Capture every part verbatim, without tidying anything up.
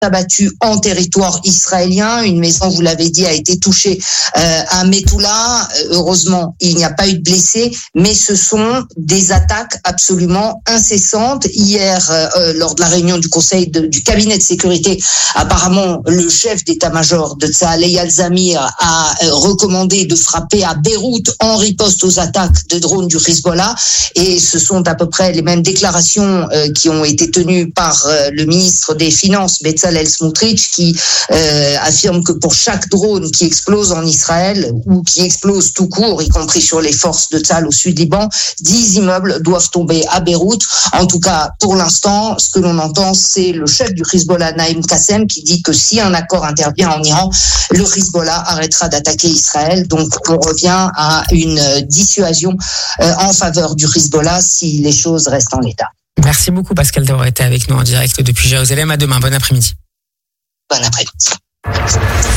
abattus en territoire israélien. Une maison, vous l'avez dit, a été touchée euh, à Metula. Heureusement, il n'y a pas eu de blessés, mais ce sont des attaques absolument incessantes. Hier, euh, lors de la réunion du Conseil de, du cabinet de sécurité, apparemment, le chef d'état-major de Tsahal, Eyal Zamir, a euh, recommandé de frapper à Beyrouth en riposte aux attaques de drones du Hezbollah. Et ce sont à peu près les mêmes déclarations euh, qui ont été tenues par euh, le ministre des Finances, Bezalel Smotrich, qui euh, affirme que pour chaque drone qui explose en Israël ou qui explose tout court, y compris sur les forces de Tsahal au sud Liban, dix immeubles doivent tomber à Beyrouth. En tout cas, pour l'instant, ce que l'on entend, c'est le chef du Hezbollah, Naïm Qassem, qui dit que si un accord intervient en Iran, le Hezbollah arrêtera d'attaquer Israël. Donc, on revient à une dissuasion euh, en faveur du Hezbollah si les choses restent en l'état. Merci beaucoup Pascal d'avoir été avec nous en direct depuis Jérusalem. À demain, bon après-midi. Bon après-midi.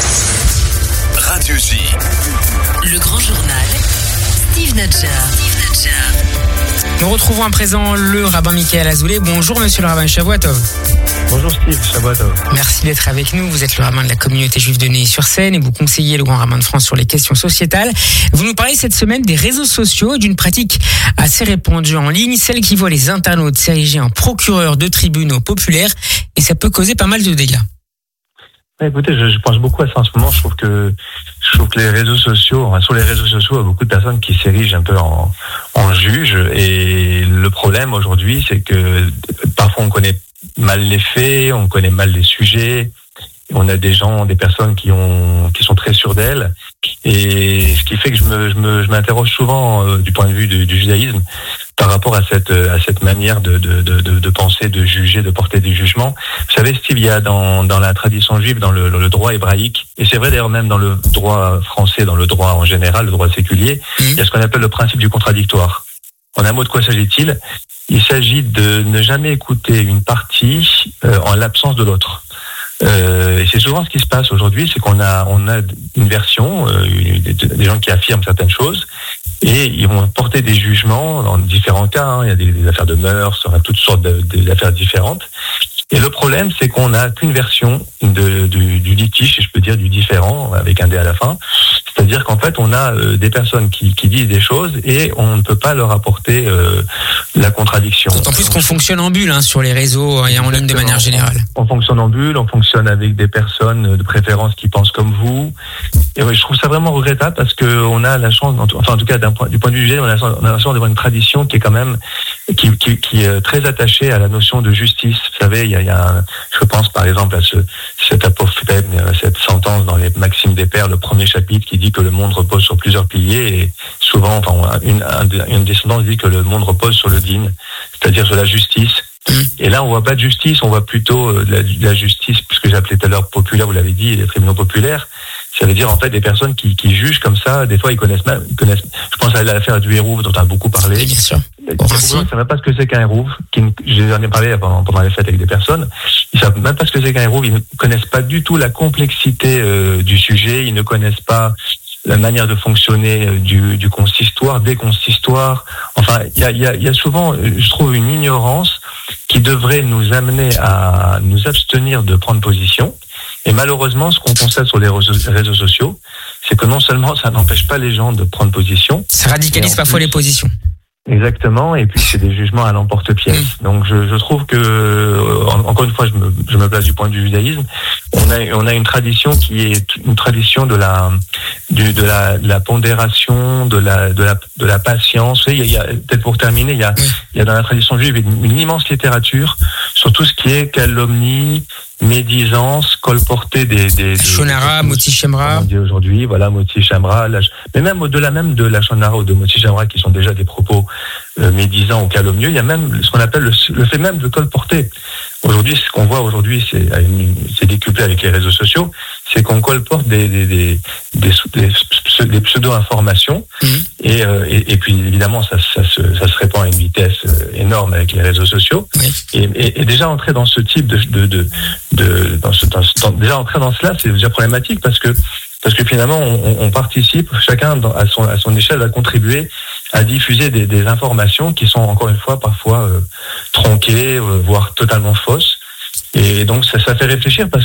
Radio J. Le grand journal, Steve Nadjar. Nous retrouvons à présent le rabbin Michael Azoulay. Bonjour monsieur le rabbin, Shavua Tov. Bonjour Steve, Shavua Tov. Merci d'être avec nous. Vous êtes le rabbin de la communauté juive de Neuilly-sur-Seine et vous conseillez le grand rabbin de France sur les questions sociétales. Vous nous parlez cette semaine des réseaux sociaux et d'une pratique assez répandue en ligne, celle qui voit les internautes s'ériger en procureurs de tribunaux populaires, et ça peut causer pas mal de dégâts. Écoutez, je, je pense beaucoup à ça en ce moment. Je trouve que je trouve que les réseaux sociaux, enfin, sur les réseaux sociaux, il y a beaucoup de personnes qui s'érigent un peu en, en juges. Et le problème aujourd'hui, c'est que parfois on connaît mal les faits, on connaît mal les sujets. On a des gens, des personnes qui ont, qui sont très sûres d'elles. Et ce qui fait que je me, je me, je m'interroge souvent euh, du point de vue du, du judaïsme par rapport à cette, à cette manière de, de, de, de penser, de juger, de porter des jugements. Vous savez, Steve, il y a dans, dans la tradition juive, dans le, le droit hébraïque, et c'est vrai d'ailleurs même dans le droit français, dans le droit en général, le droit séculier, mmh. il y a ce qu'on appelle le principe du contradictoire. En un mot, de quoi s'agit-il ? Il s'agit de ne jamais écouter une partie euh, en l'absence de l'autre. Euh, et c'est souvent ce qui se passe aujourd'hui, c'est qu'on a on a une version, euh, des, des gens qui affirment certaines choses, et ils vont porter des jugements dans différents cas. Hein. Il y a des, des affaires de mœurs, il y a toutes sortes de, de, d'affaires différentes. Et le problème, c'est qu'on n'a qu'une version de, de, du litige, si je peux dire, du différent, avec un D à la fin. C'est-à-dire qu'en fait, on a euh, des personnes qui, qui disent des choses et on ne peut pas leur apporter euh, la contradiction. D'autant plus qu'on fonctionne en bulle hein, sur les réseaux et en ligne de manière générale. On, on fonctionne en bulle, on fonctionne avec des personnes de préférence qui pensent comme vous. Et ouais, je trouve ça vraiment regrettable parce qu'on a la chance, enfin en tout cas d'un point, du point de vue du judaïsme, on a, on a la chance d'avoir une tradition qui est quand même qui, qui, qui est très attachée à la notion de justice. Vous savez, il y a, il y a un, je pense par exemple à ce, cet apophthegme, cette sentence dans les Maximes des Pères, le premier chapitre qui dit que le monde repose sur plusieurs piliers et souvent, enfin, une, une descendance dit que le monde repose sur le digne, c'est-à-dire sur la justice. Et là, on voit pas de justice, on voit plutôt de la, de la justice, puisque j'appelais tout à l'heure populaire, vous l'avez dit, les tribunaux populaires. Ça veut dire en fait des personnes qui, qui jugent comme ça. Des fois, ils connaissent même, ils connaissent. Je pense à l'affaire du Hérouve dont on a beaucoup parlé. Oui, bien sûr. Les gens ne savent même pas ce que c'est qu'un Hérouve. Qui, j'en ai parlé pendant, pendant les fêtes avec des personnes. Ils savent même pas ce que c'est qu'un Hérouve. Ils ne connaissent pas du tout la complexité euh, du sujet. Ils ne connaissent pas la manière de fonctionner du, du consistoire, des consistoires. Enfin, il y a, y, a, y a souvent, je trouve, une ignorance qui devrait nous amener à nous abstenir de prendre position. Et malheureusement, ce qu'on constate sur les réseaux sociaux, c'est que non seulement ça n'empêche pas les gens de prendre position, ça radicalise parfois plus, les positions. Exactement, et puis c'est des jugements à l'emporte-pièce. Mmh. Donc je, je trouve que, encore une fois, je me, je me place du point de vue judaïsme, on a, on a une tradition qui est une tradition de la, du, de la, de la pondération, de la, de la, de la patience. Vous savez, il y a, peut-être pour terminer, il y a, mmh. il y a dans la tradition juive une, une immense littérature sur tout ce qui est calomnie, médisance, colporter des... des Shonara, Moti Shemra. On dit aujourd'hui, voilà, Moti Shemra. Mais même au-delà même de la Shonara ou de Moti Shemra, qui sont déjà des propos euh, médisants ou calomnieux, il y a même ce qu'on appelle le, le fait même de colporter. Aujourd'hui, ce qu'on voit aujourd'hui, c'est, c'est décuplé avec les réseaux sociaux, c'est qu'on colporte des, des, des, des, des, des pseudo-informations, mmh. et, euh, et, et puis évidemment, ça, ça, se, ça se répand à une vitesse énorme avec les réseaux sociaux. Oui. Et, et, et déjà entrer dans ce type de... de, de, de dans ce, dans, dans, déjà entrer dans cela, c'est déjà problématique parce que parce que finalement, on, on participe, chacun dans, à, son, à son échelle va contribuer à diffuser des, des informations qui sont encore une fois parfois euh, tronquées, euh, voire totalement fausses. Et donc ça, ça fait réfléchir parce